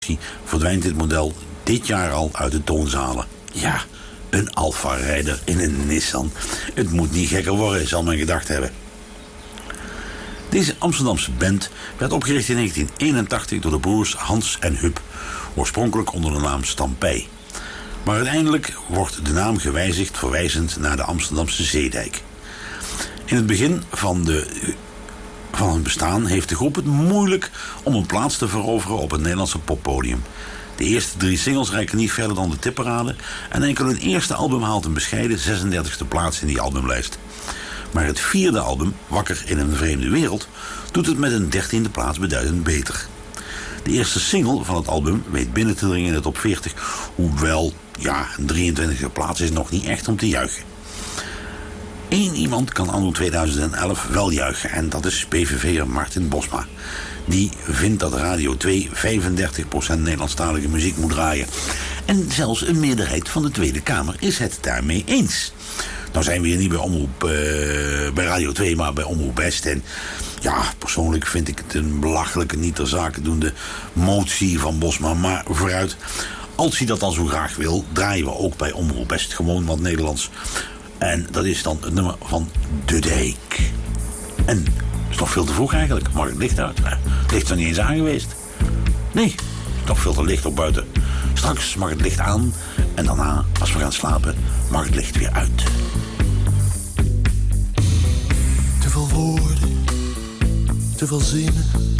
verdwijnt dit model dit jaar al uit de toonzalen. Ja, een Alfa-rijder in een Nissan. Het moet niet gekker worden, zal men gedacht hebben. Deze Amsterdamse band werd opgericht in 1981 door de broers Hans en Huub, oorspronkelijk onder de naam Stampij. Maar uiteindelijk wordt de naam gewijzigd verwijzend naar de Amsterdamse Zeedijk. In het begin van hun bestaan heeft de groep het moeilijk om een plaats te veroveren op het Nederlandse poppodium. De eerste 3 singles reiken niet verder dan de tipparade en enkel hun eerste album haalt een bescheiden 36e plaats in die albumlijst. Maar het 4e album, Wakker in een vreemde wereld, doet het met een 13e plaats beduidend beter. De eerste single van het album weet binnen te dringen in de top 40, hoewel, ja, een 23e plaats is nog niet echt om te juichen. Eén iemand kan anno 2011 wel juichen en dat is PVV'er Martin Bosma. Die vindt dat Radio 2 35% Nederlandstalige muziek moet draaien. En zelfs een meerderheid van de Tweede Kamer is het daarmee eens. Nou zijn we hier niet bij Radio 2, maar bij Omroep West. En ja, persoonlijk vind ik het een belachelijke, niet ter zake doende motie van Bosma. Maar vooruit, als hij dat dan zo graag wil, draaien we ook bij Omroep West gewoon wat Nederlands. En dat is dan het nummer van De Dijk. En het is nog veel te vroeg eigenlijk. Mag het licht uit? Het licht is er niet eens aan geweest. Nee, het is nog veel te licht op buiten. Straks mag het licht aan. En daarna, als we gaan slapen, mag het licht weer uit. Te veel woorden, te veel zinnen.